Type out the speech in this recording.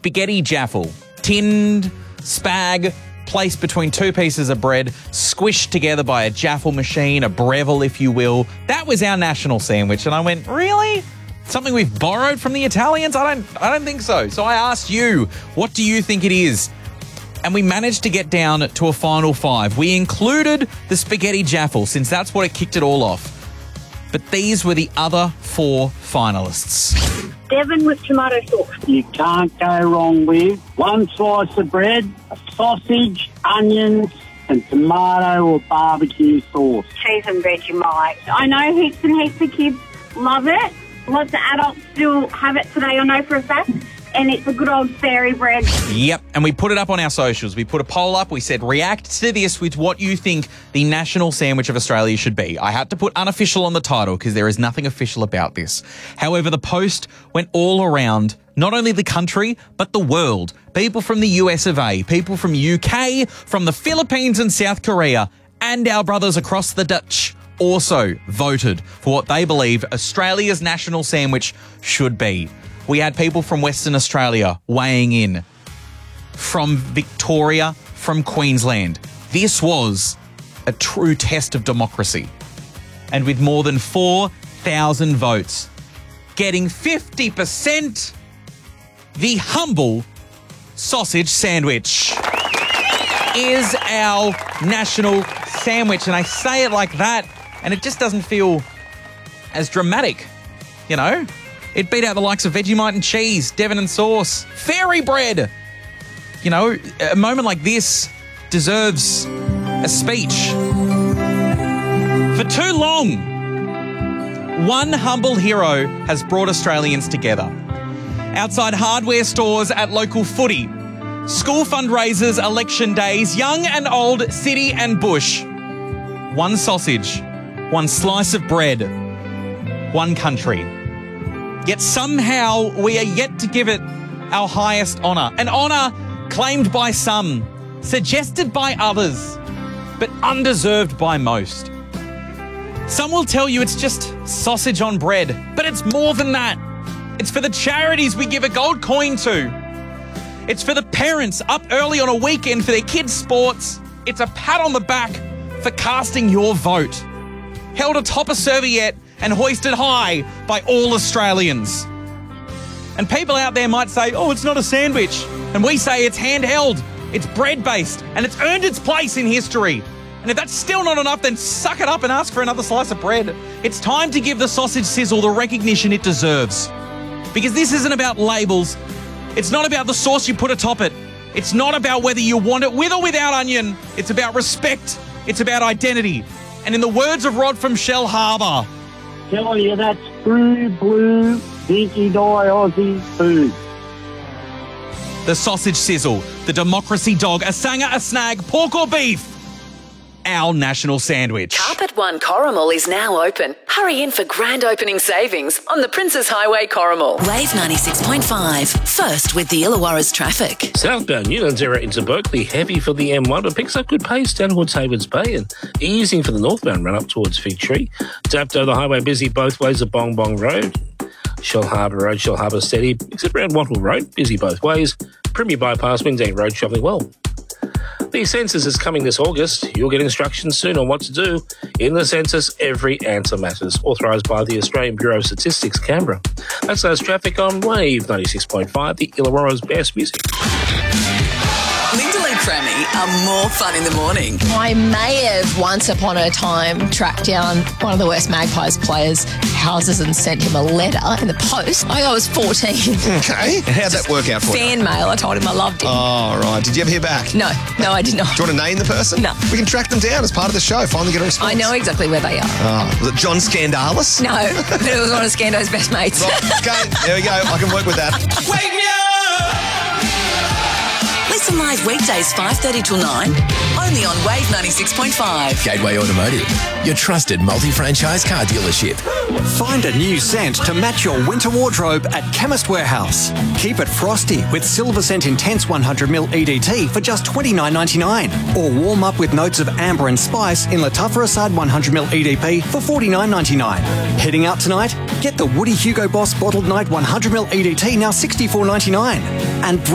spaghetti jaffle, tinned spag, placed between two pieces of bread, squished together by a jaffle machine, a Breville, if you will. That was our national sandwich. And I went, really? Something we've borrowed from the Italians? I don't think so. So I asked you, what do you think it is? And we managed to get down to a final five. We included the spaghetti jaffle, since that's what it kicked it all off. But these were the other four finalists. Devon with tomato sauce. You can't go wrong with one slice of bread, a sausage, onions, and tomato or barbecue sauce. Cheese and Vegemite. I know heaps and heaps of kids love it. Lots of adults still have it today, I know for a fact. And it's a good old fairy bread. Yep, and we put it up on our socials. We put a poll up. We said, react to this with what you think the national sandwich of Australia should be. I had to put unofficial on the title because there is nothing official about this. However, the post went all around, not only the country, but the world. People from the US of A, people from UK, from the Philippines and South Korea, and our brothers across the Dutch also voted for what they believe Australia's national sandwich should be. We had people from Western Australia weighing in, from Victoria, from Queensland. This was a true test of democracy. And with more than 4,000 votes, getting 50%, the humble sausage sandwich is our national sandwich. And I say it like that, and it just doesn't feel as dramatic, you know? It beat out the likes of Vegemite and cheese, Devon and sauce, fairy bread. You know, a moment like this deserves a speech. For too long, one humble hero has brought Australians together. Outside hardware stores, at local footy, school fundraisers, election days, young and old, city and bush. One sausage, one slice of bread, one country. Yet somehow we are yet to give it our highest honour. An honour claimed by some, suggested by others, but undeserved by most. Some will tell you it's just sausage on bread, but it's more than that. It's for the charities we give a gold coin to. It's for the parents up early on a weekend for their kids' sports. It's a pat on the back for casting your vote. Held atop a serviette and hoisted high by all Australians. And people out there might say, oh, it's not a sandwich. And we say it's handheld, it's bread-based, and it's earned its place in history. And if that's still not enough, then suck it up and ask for another slice of bread. It's time to give the sausage sizzle the recognition it deserves. Because this isn't about labels. It's not about the sauce you put atop it. It's not about whether you want it with or without onion. It's about respect. It's about identity. And in the words of Rod from Shellharbour, Tell you that's true blue, dinky die Aussie food. the sausage sizzle, the democracy dog, a sanger, a snag, pork or beef. Our national sandwich. Carpet One Corrimal is now open. Hurry in for grand opening savings on the Princes Highway Corrimal. Wave 96.5. First with the Illawarra's traffic. Southbound Newlands Error into Berkeley, heavy for the M1, but picks up good pace down towards Haywards Bay and easing for the northbound run up towards Fig Tree. Dapto, the highway busy both ways of Bong Bong Road. Shellharbour Road, Shellharbour steady, except around Wattle Road, busy both ways. Premier Bypass, Windang Road, travelling well. The census is coming this August. You'll get instructions soon on what to do. In the census, every answer matters. Authorised by the Australian Bureau of Statistics, Canberra. That's those traffic on Wave 96.5, the Illawarra's best music. Lyndall and Crammy are more fun in the morning. I may have once upon a time tracked down one of the West Magpies players' houses and sent him a letter in the post. I was 14. Okay. How'd that work out for you? Fan mail. I told him I loved him. Oh, right. Did you ever hear back? No, I did not. Do you want to name the person? No. We can track them down as part of the show, finally get a response. I know exactly where they are. Oh, was it John Scandalis? No, but it was one of Scando's best mates. Right, okay, there we go. I can work with that. Wake me up! Listen live weekdays 5:30 till 9, only on Wave 96.5. Gateway Automotive, your trusted multi-franchise car dealership. Find a new scent to match your winter wardrobe at Chemist Warehouse. Keep it frosty with Silver Scent Intense 100ml EDT for just $29.99. Or warm up with notes of amber and spice in Lattafa Assad 100ml EDP for $49.99. Heading out tonight? Get the Woody Hugo Boss Bottled Night 100ml EDT now $64.99. And